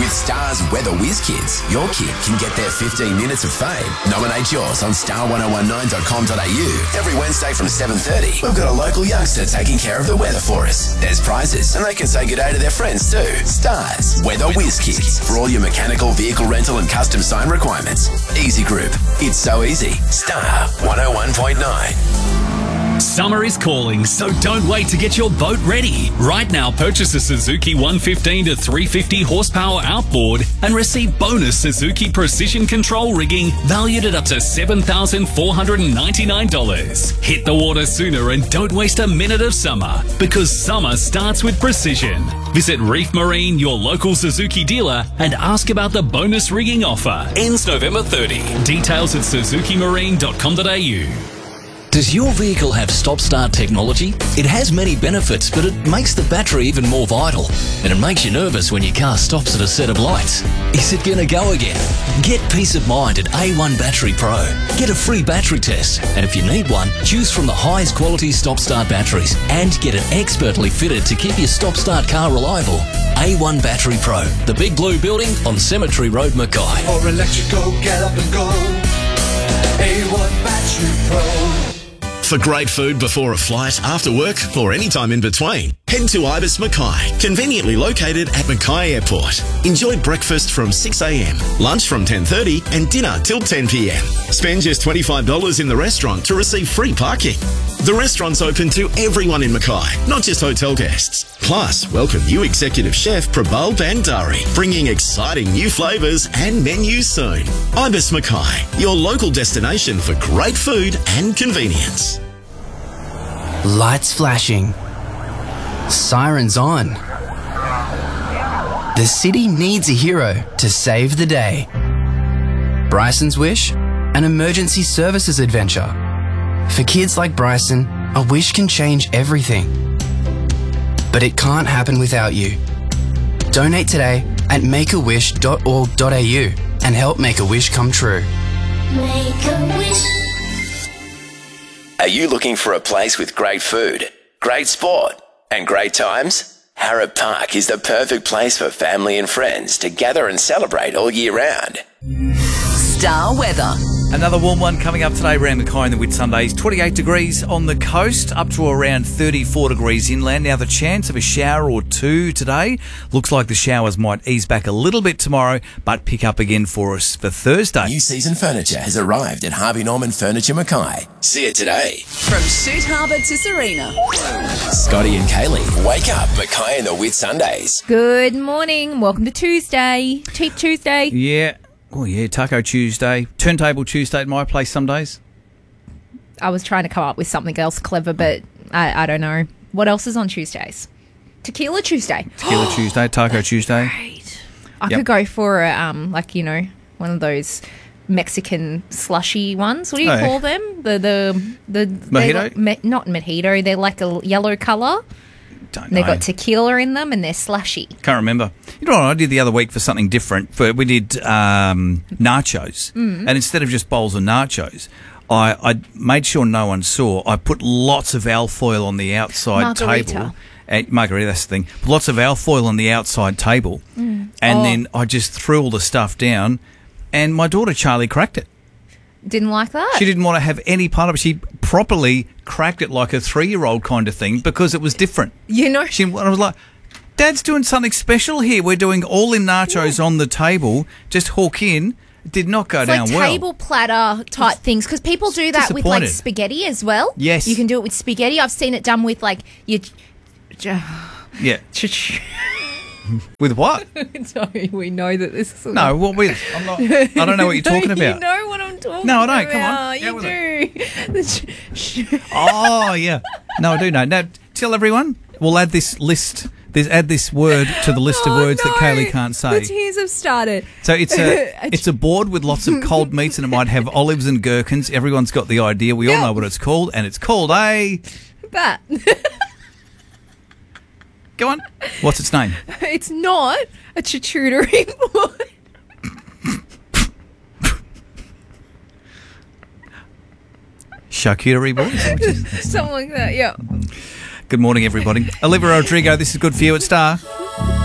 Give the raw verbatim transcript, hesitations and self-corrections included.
With Star's Weather Whiz Kids, your kid can get their fifteen minutes of fame. Nominate yours on star ten nineteen dot com dot a u. Every Wednesday from seven thirty, we've got a local youngster taking care of the weather for us. There's prizes, and they can say good day to their friends too. Star's Weather Whiz Kids, for all your mechanical, vehicle rental and custom sign requirements. Easy Group. It's so easy. Star one oh one point nine. Summer is calling, so don't wait to get your boat ready. Right now, purchase a Suzuki one fifteen to three fifty horsepower outboard and receive bonus Suzuki Precision Control rigging valued at up to seven thousand four hundred ninety-nine dollars. Hit the water sooner and don't waste a minute of summer, because summer starts with precision. Visit Reef Marine, your local Suzuki dealer, and ask about the bonus rigging offer. Ends November thirtieth. Details at suzuki marine dot com dot a u. Does your vehicle have stop-start technology? It has many benefits, but it makes the battery even more vital. And it makes you nervous when your car stops at a set of lights. Is it going to go again? Get peace of mind at A one Battery Pro. Get a free battery test. And if you need one, choose from the highest quality stop-start batteries and get it expertly fitted to keep your stop-start car reliable. A one Battery Pro, the big blue building on Cemetery Road, Mackay. For electrical, get up and go. A one Battery Pro. For great food before a flight, after work, or any time in between, head to Ibis Mackay, conveniently located at Mackay Airport. Enjoy breakfast from six a m, lunch from ten thirty, and dinner till ten p m. Spend just twenty-five dollars in the restaurant to receive free parking. The restaurant's open to everyone in Mackay, not just hotel guests. Plus, welcome new executive chef Prabal Bandari, bringing exciting new flavours and menus soon. Ibis Mackay, your local destination for great food and convenience. Lights flashing. Sirens on. The city needs a hero to save the day. Bryson's Wish, an emergency services adventure. For kids like Bryson, a wish can change everything. But it can't happen without you. Donate today at make a wish dot org dot a u and help make a wish come true. Make a wish. Are you looking for a place with great food, great sport, and great times? Harrop Park is the perfect place for family and friends to gather and celebrate all year round. Star Weather. Another warm one coming up today around Mackay in the Whitsundays. twenty-eight degrees on the coast, up to around thirty-four degrees inland. Now, the chance of a shower or two today. Looks like the showers might ease back a little bit tomorrow, but pick up again for us for Thursday. New season furniture has arrived at Harvey Norman Furniture Mackay. See it today. From Shute Harbour to Serena. Scotty and Kaylee, wake up Mackay in the Whitsundays. Good morning. Welcome to Tuesday. Cheap Tuesday. Yeah. Oh, yeah, Taco Tuesday. Turntable Tuesday at my place some days. I was trying to come up with something else clever, but I, I don't know. What else is on Tuesdays? Tequila Tuesday. Tequila Tuesday, Taco Tuesday. Great. I Yep. could go for, a, um, like, you know, one of those Mexican slushy ones. What do you Oh, yeah. call them? The, the, the... Mojito? they're like- me, not mojito. They're like a yellow colour. Don't They've know. got tequila in them and they're slushy. Can't remember. You know what I did the other week for something different? For we did um, nachos, Mm. and instead of just bowls of nachos, I, I made sure no one saw. I put lots of alfoil on the outside Margarita. table. And margarita, that's the thing. Lots of alfoil on the outside table, Mm. and Oh. then I just threw all the stuff down. And my daughter Charlie cracked it. Didn't like that? She didn't want to have any part of it. She properly cracked it like a three-year-old kind of thing because it was different. You know, She, I was like, Dad's doing something special here. We're doing all in nachos on the table. Just hook in. It did not go it's down like well. table platter type things, because people do that with like disappointed. spaghetti as well. Yes. You can do it with spaghetti. I've seen it done with like your... Yeah. With what? Sorry, we know that this is... No, what with? I'm not, I don't know what you're talking about. You know what I'm talking No, I about. don't. Come on. Get You with do. The sh- sh- Oh, yeah. No, I do know. Now, tell everyone. We'll add this list. There's add this word to the list of Oh, words that no. Kaylee can't say. The tears have started. So it's a it's a board with lots of cold meats, and it might have olives and gherkins. Everyone's got the idea. We all Yeah. know what it's called, and it's called a... That. Go on. What's its name? It's not a charcuterie board. Charcuterie board? Is that what you said? Something like that, yeah. Good morning, everybody. Olivia Rodrigo, this is Good For You at Star.